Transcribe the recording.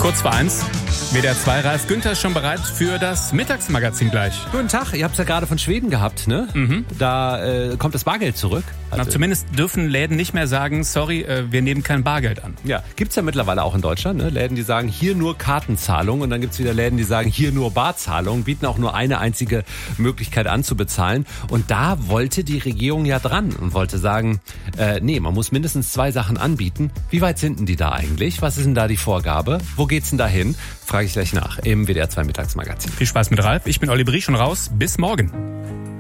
Kurz vor 1. WDR 2, Ralf Günther ist schon bereit für das Mittagsmagazin gleich. Guten Tag, ihr habt es ja gerade von Schweden gehabt, ne? Mhm. Da kommt das Bargeld zurück. Also, zumindest dürfen Läden nicht mehr sagen, sorry, wir nehmen kein Bargeld an. Ja, gibt's ja mittlerweile auch in Deutschland, ne? Läden, die sagen, hier nur Kartenzahlung, und dann gibt's wieder Läden, die sagen, hier nur Barzahlung, bieten auch nur eine einzige Möglichkeit an zu bezahlen. Und da wollte die Regierung ja dran und wollte sagen, nee, man muss mindestens 2 Sachen anbieten. Wie weit sind denn die da eigentlich? Was ist denn da die Vorgabe? Wo geht's denn da hin? Frage ich gleich nach im WDR 2 Mittagsmagazin. Viel Spaß mit Ralf. Ich bin Olli Brie, schon raus. Bis morgen.